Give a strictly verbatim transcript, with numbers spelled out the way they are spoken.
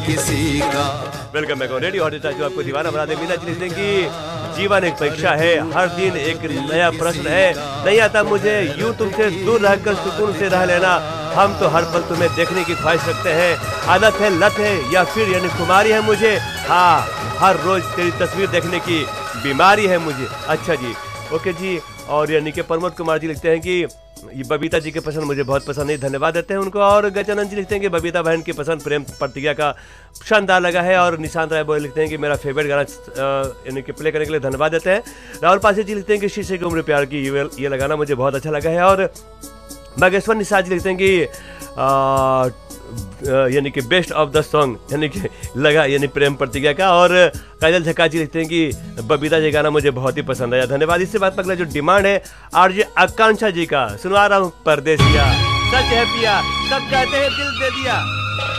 किसी का। Welcome back on radio hot star जो आपको दीवाना बना दे। मीना जी लिखते हैं कि जीवन एक परीक्षा है, हर दिन एक नया प्रश्न है, नहीं आता मुझे यूं तुमसे दूर रहकर सुकून से रह लेना, हम तो हर पल तुम्हें देखने की ख्वाहिश रखते हैं, आदत है, लत है या फिर यानी खुमारी है मुझे, हाँ हर रोज तेरी तस्वीर देखने की बीमारी है मुझे। अच्छा जी, ओके जी। और यानी कि प्रमोद कुमार जी लिखते हैं कि ये बबीता जी के पसंद मुझे बहुत पसंद है, धन्यवाद देते हैं उनको। और गजानंद जी लिखते हैं कि बबीता बहन की पसंद प्रेम प्रतिज्ञा का शानदार लगा है। और निशांत राय बोले लिखते हैं कि मेरा फेवरेट गाना यानी कि प्ले करने के लिए धन्यवाद देते हैं। राहुल पासी जी लिखते हैं कि शीशे की उम्र प्यार की ये लगाना मुझे बहुत अच्छा लगा है। और बागेश्वर निषाद जी लिखते हैं कि यानी कि बेस्ट ऑफ द सॉन्ग यानी कि लगा यानी प्रेम प्रतिज्ञा का। और काजल झक्का जी लिखते हैं कि बबीता जी गाना मुझे बहुत ही पसंद आया, धन्यवाद। इससे बात अगला जो डिमांड है आरजे आकांक्षा जी का, सुनवा रहा हूँ परदेसिया, सच है पिया सब कहते हैं दिल दे दिया।